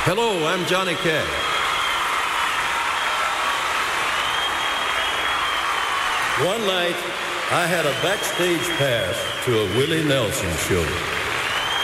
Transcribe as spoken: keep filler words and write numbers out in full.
Hello, I'm Johnny Cash. One night, I had a backstage pass to a Willie Nelson show.